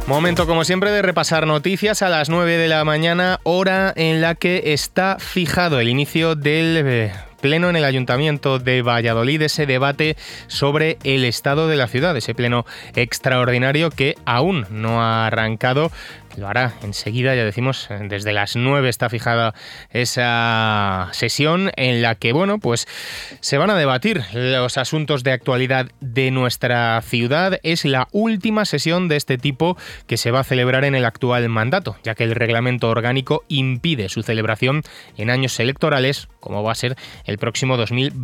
Momento, como siempre, de repasar noticias a las 9 de la mañana, hora en la que está fijado el inicio del pleno en el Ayuntamiento de Valladolid, ese debate sobre el estado de la ciudad, ese pleno extraordinario que aún no ha arrancado. Lo hará enseguida, ya decimos, desde las 9 está fijada esa sesión en la que, bueno, pues se van a debatir los asuntos de actualidad de nuestra ciudad. Es la última sesión de este tipo que se va a celebrar en el actual mandato, ya que el reglamento orgánico impide su celebración en años electorales, como va a ser el próximo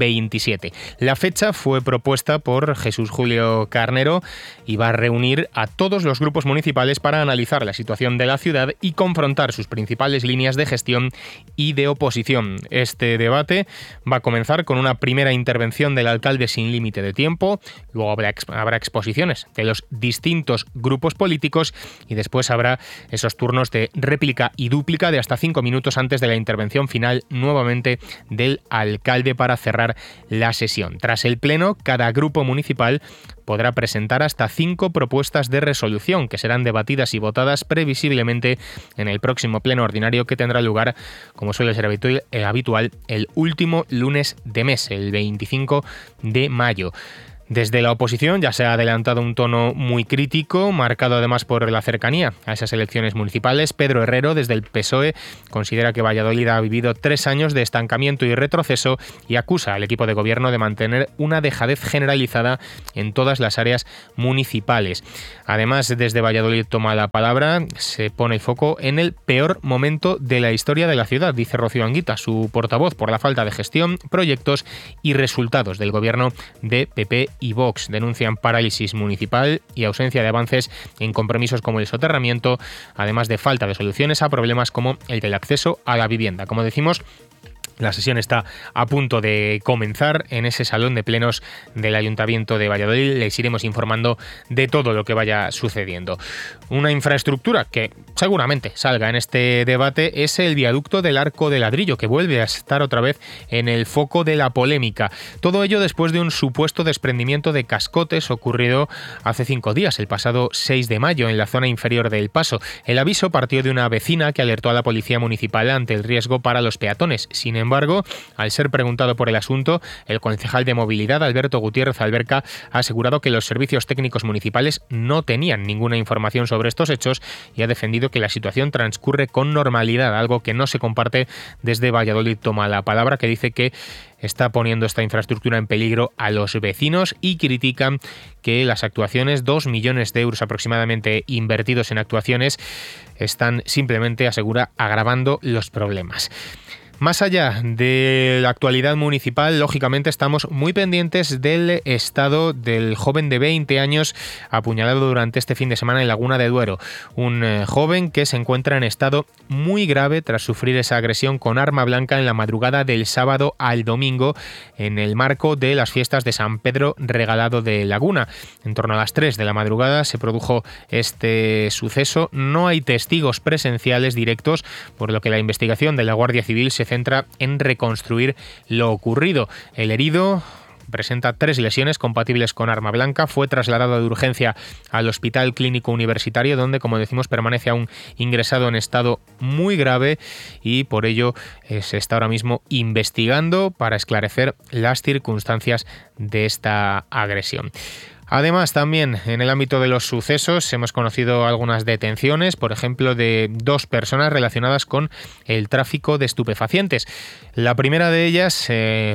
2027. La fecha fue propuesta por Jesús Julio Carnero y va a reunir a todos los grupos municipales para analizar la situación de la ciudad y confrontar sus principales líneas de gestión y de oposición. Este debate va a comenzar con una primera intervención del alcalde sin límite de tiempo, luego habrá exposiciones de los distintos grupos políticos y después habrá esos turnos de réplica y dúplica de hasta 5 minutos antes de la intervención final nuevamente del alcalde para cerrar la sesión. Tras el pleno, cada grupo municipal podrá presentar hasta 5 propuestas de resolución que serán debatidas y votadas previsiblemente en el próximo pleno ordinario que tendrá lugar, como suele ser habitual, el último lunes de mes, el 25 de mayo. Desde la oposición ya se ha adelantado un tono muy crítico, marcado además por la cercanía a esas elecciones municipales. Pedro Herrero, desde el PSOE, considera que Valladolid ha vivido 3 años de estancamiento y retroceso y acusa al equipo de gobierno de mantener una dejadez generalizada en todas las áreas municipales. Además, desde Valladolid toma la palabra, se pone el foco en el peor momento de la historia de la ciudad, dice Rocío Anguita, su portavoz, por la falta de gestión, proyectos y resultados del gobierno de PP y Vox. Denuncian parálisis municipal y ausencia de avances en compromisos como el soterramiento, además de falta de soluciones a problemas como el del acceso a la vivienda. Como decimos, la sesión está a punto de comenzar en ese salón de plenos del Ayuntamiento de Valladolid. Les iremos informando de todo lo que vaya sucediendo. Una infraestructura que seguramente salga en este debate es el viaducto del Arco de Ladrillo, que vuelve a estar otra vez en el foco de la polémica. Todo ello después de un supuesto desprendimiento de cascotes ocurrido hace 5 días, el pasado 6 de mayo, en la zona inferior del paso. El aviso partió de una vecina que alertó a la policía municipal ante el riesgo para los peatones. Sin embargo, al ser preguntado por el asunto, el concejal de movilidad, Alberto Gutiérrez Alberca, ha asegurado que los servicios técnicos municipales no tenían ninguna información sobre estos hechos y ha defendido que la situación transcurre con normalidad, algo que no se comparte. Desde Valladolid toma la palabra, que dice que está poniendo esta infraestructura en peligro a los vecinos y critican que las actuaciones, 2 millones de euros aproximadamente invertidos en actuaciones, están simplemente, asegura, agravando los problemas. Más allá de la actualidad municipal, lógicamente estamos muy pendientes del estado del joven de 20 años apuñalado durante este fin de semana en Laguna de Duero. Un joven que se encuentra en estado muy grave tras sufrir esa agresión con arma blanca en la madrugada del sábado al domingo en el marco de las fiestas de San Pedro Regalado de Laguna. En torno a las 3 de la madrugada se produjo este suceso. No hay testigos presenciales directos, por lo que la investigación de la Guardia Civil se centra en reconstruir lo ocurrido. El herido presenta 3 lesiones compatibles con arma blanca. Fue trasladado de urgencia al Hospital Clínico Universitario, donde, como decimos, permanece aún ingresado en estado muy grave y por ello se está ahora mismo investigando para esclarecer las circunstancias de esta agresión. Además, también en el ámbito de los sucesos hemos conocido algunas detenciones, por ejemplo, de 2 personas relacionadas con el tráfico de estupefacientes. La primera de ellas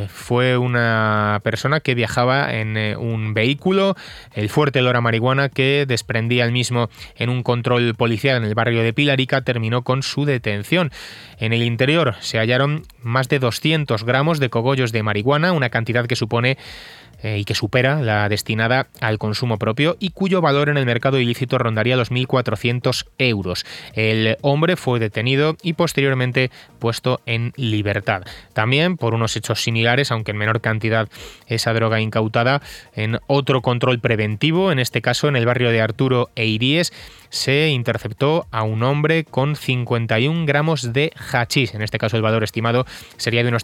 fue una persona que viajaba en un vehículo, el fuerte olor a marihuana que desprendía el mismo en un control policial en el barrio de Pilarica terminó con su detención. En el interior se hallaron más de 200 gramos de cogollos de marihuana, una cantidad que supone y que supera la destinada al consumo propio y cuyo valor en el mercado ilícito rondaría los 1.400 euros. El hombre fue detenido y posteriormente puesto en libertad. También por unos hechos similares, aunque en menor cantidad, esa droga incautada en otro control preventivo, en este caso en el barrio de Arturo e Iríes, se interceptó a un hombre con 51 gramos de hachís. En este caso el valor estimado sería de unos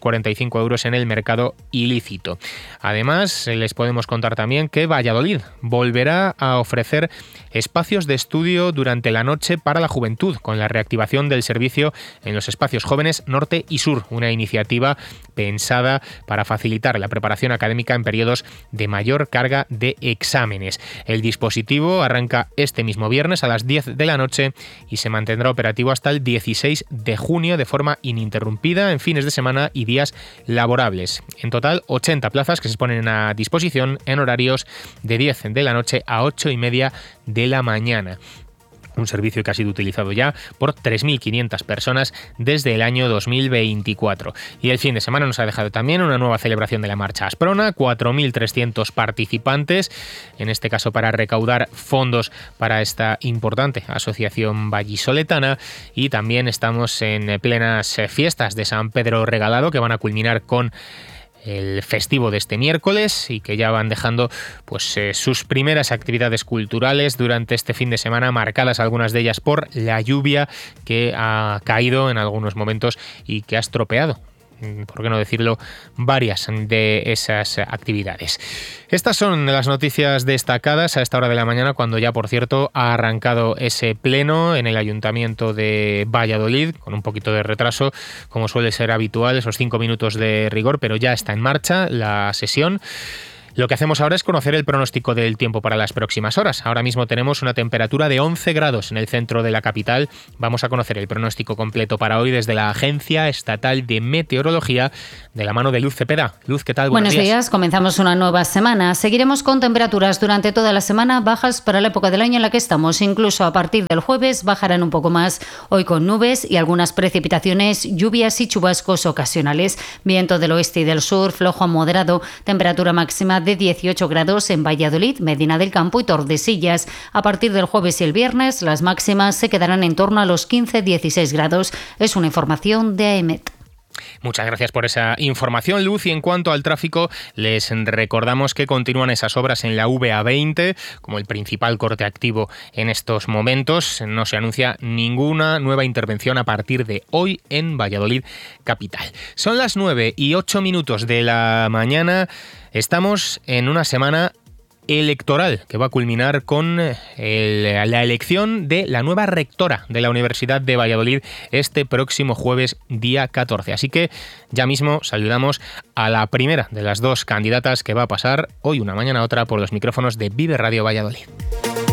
345 euros en el mercado ilícito. Además, les podemos contar también que Valladolid volverá a ofrecer espacios de estudio durante la noche para la juventud, con la reactivación del servicio en los espacios jóvenes norte y sur, una iniciativa pensada para facilitar la preparación académica en periodos de mayor carga de exámenes. El dispositivo arranca este mismo viernes a las 10 de la noche y se mantendrá operativo hasta el 16 de junio de forma ininterrumpida en fines de semana y días laborables. En total, 80 plazas que se ponen a disposición en horarios de 10 de la noche a 8:30 de la mañana. Un servicio que ha sido utilizado ya por 3.500 personas desde el año 2024. Y el fin de semana nos ha dejado también una nueva celebración de la Marcha Asprona, 4.300 participantes, en este caso para recaudar fondos para esta importante asociación vallisoletana, y también estamos en plenas fiestas de San Pedro Regalado, que van a culminar con el festivo de este miércoles y que ya van dejando pues sus primeras actividades culturales durante este fin de semana, marcadas algunas de ellas por la lluvia que ha caído en algunos momentos y que ha estropeado, por qué no decirlo, varias de esas actividades. Estas son las noticias destacadas a esta hora de la mañana, cuando ya, por cierto, ha arrancado ese pleno en el Ayuntamiento de Valladolid, con un poquito de retraso, como suele ser habitual, esos 5 minutos de rigor, pero ya está en marcha la sesión. Lo que hacemos ahora es conocer el pronóstico del tiempo para las próximas horas. Ahora mismo tenemos una temperatura de 11 grados en el centro de la capital. Vamos a conocer el pronóstico completo para hoy desde la Agencia Estatal de Meteorología, de la mano de Luz Cepeda. Luz, ¿qué tal? Buenos días. Comenzamos una nueva semana. Seguiremos con temperaturas durante toda la semana bajas para la época del año en la que estamos. Incluso a partir del jueves bajarán un poco más. Hoy con nubes y algunas precipitaciones, lluvias y chubascos ocasionales. Viento del oeste y del sur, flojo a moderado. Temperatura máxima de 18 grados en Valladolid, Medina del Campo y Tordesillas. A partir del jueves y el viernes, las máximas se quedarán en torno a los 15-16 grados. Es una información de AEMET. Muchas gracias por esa información, Luz. Y en cuanto al tráfico, les recordamos que continúan esas obras en la VA20 como el principal corte activo en estos momentos. No se anuncia ninguna nueva intervención a partir de hoy en Valladolid capital. Son las 9:08 de la mañana. Estamos en una semana electoral que va a culminar con la elección de la nueva rectora de la Universidad de Valladolid este próximo jueves, día 14. Así que ya mismo saludamos a la primera de las dos candidatas que va a pasar hoy una, mañana otra, por los micrófonos de Vive Radio Valladolid.